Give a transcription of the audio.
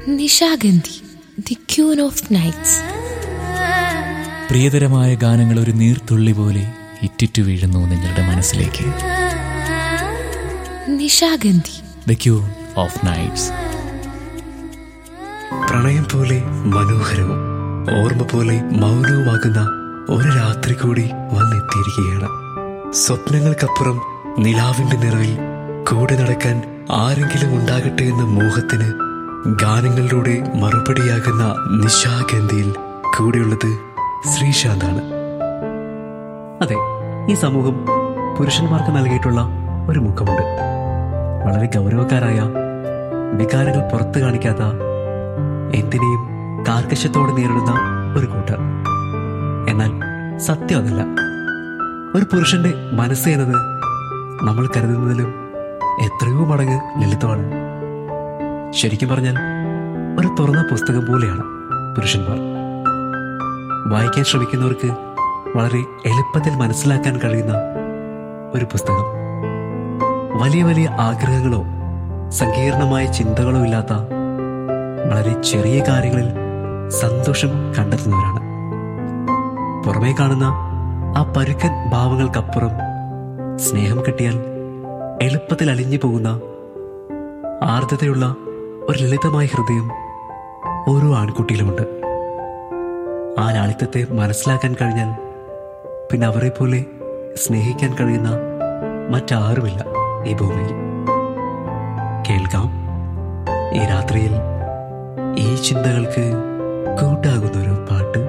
Nishagandhi, the queen of nights. പ്രിയതരമായ ഗാനങ്ങൾ ഒരു നീർത്തുള്ളി പോലെ ഇറ്റിറ്റു വീഴുന്നു നിങ്ങളുടെ മനസ്സിലേക്ക്. Nishagandhi, the queen of nights. പ്രണയം പോലെ മനോഹരവും ഓർമ്മ പോലെ മൗനവുമാകുന്ന ഒരു രാത്രി കൂടി വന്നെത്തിയിരിക്കുകയാണ്. സ്വപ്നങ്ങൾക്കപ്പുറം നിലാവിന്റെ നിറവിൽ കൂടെ നടക്കാൻ ആരെങ്കിലും ഉണ്ടാകട്ടെ എന്ന മോഹത്തിന് ഗാനങ്ങളിലൂടെ മറുപടിയാകുന്ന നിശാഗന്ധിയിൽ കൂടെയുള്ളത് ശ്രീശാന്താണ്. അതെ, ഈ സമൂഹം പുരുഷന്മാർക്ക് നൽകിയിട്ടുള്ള ഒരു മുഖമുണ്ട്. വളരെ ഗൗരവക്കാരായ, വികാരങ്ങൾ പുറത്തു കാണിക്കാത്ത, എന്തിനേയും കാർക്കശ്യത്തോടെ നേരിടുന്ന ഒരു കൂട്ടർ. എന്നാൽ സത്യം അതല്ല. ഒരു പുരുഷന്റെ മനസ്സ് എന്നത് നമ്മൾ കരുതുന്നതിലും എത്രയോ മടങ്ങ് ലളിതമാണ്. ശരിക്കും പറഞ്ഞാൽ ഒരു തുറന്ന പുസ്തകം പോലെയാണ് പുരുഷന്മാർ. വായിക്കാൻ ശ്രമിക്കുന്നവർക്ക് വളരെ എളുപ്പത്തിൽ മനസ്സിലാക്കാൻ കഴിയുന്ന ഒരു പുസ്തകം. വലിയ വലിയ ആഗ്രഹങ്ങളോ സങ്കീർണമായ ചിന്തകളോ ഇല്ലാത്ത, വളരെ ചെറിയ കാര്യങ്ങളിൽ സന്തോഷം കണ്ടെത്തുന്നവരാണ്. പുറമേ കാണുന്ന ആ പരുക്കൻ ഭാവങ്ങൾക്കപ്പുറം സ്നേഹം കിട്ടിയാൽ എളുപ്പത്തിൽ അലിഞ്ഞു പോകുന്ന ആർദ്രതയുള്ള ഒരു ലളിതമായ ഹൃദയം ഓരോ ആൺകുട്ടിയിലുമുണ്ട്. ആ ലാളിത്യത്തെ മനസ്സിലാക്കാൻ കഴിഞ്ഞാൽ പിന്നെ അവരെ പോലെ സ്നേഹിക്കാൻ കഴിയുന്ന മറ്റാരുമില്ല ഈ ഭൂമിയിൽ. കേൾക്കാം ഈ രാത്രിയിൽ ഈ ചിന്തകൾക്ക് കൂട്ടാകുന്നൊരു പാട്ട്.